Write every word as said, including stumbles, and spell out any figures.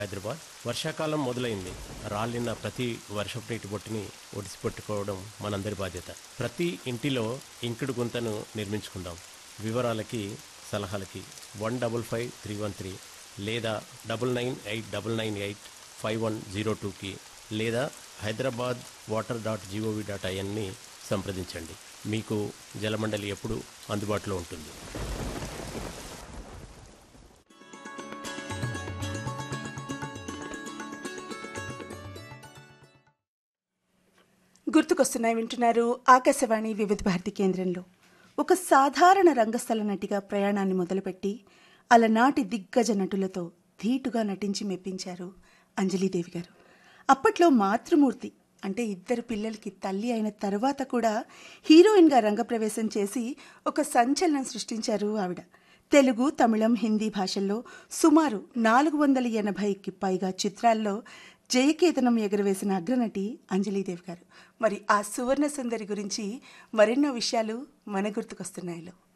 హైదరాబాద్ వర్షాకాలం మొదలైంది. రాలిన ప్రతి వర్షపు నీటి బొట్టుని ఒడిసిపెట్టుకోవడం మనందరి బాధ్యత. ప్రతి ఇంటిలో ఇంకుడు గుంతను నిర్మించుకుందాం. వివరాలకి సలహాలకి one double five three one three లేదా double nine eight double nine eight five one zero టూకి లేదా Hyderabad water dot GOV dot ఐఎన్ని సంప్రదించండి. మీకు జలమండలి ఎప్పుడు అందుబాటులో ఉంటుంది. గుర్తుకొస్తున్నాయి వింటున్నారు ఆకాశవాణి వివిధ భారతి కేంద్రంలో. ఒక సాధారణ రంగస్థల నటిగా ప్రయాణాన్ని మొదలుపెట్టి అలనాటి దిగ్గజ నటులతో ధీటుగా నటించి మెప్పించారు అంజలీదేవి గారు. అప్పట్లో మాతృమూర్తి అంటే ఇద్దరు పిల్లలకి తల్లి అయిన తర్వాత కూడా హీరోయిన్గా రంగప్రవేశం చేసి ఒక సంచలనం సృష్టించారు ఆవిడ. తెలుగు, తమిళం, హిందీ భాషల్లో సుమారు నాలుగు వందల ఎనభైకి పైగా చిత్రాల్లో జయకేతనం ఎగురవేసిన అగ్రనటి అంజలీదేవి గారు. మరి ఆ సువర్ణ సుందరి గురించి మరెన్నో విషయాలు మన గుర్తుకొస్తున్నాయిలో.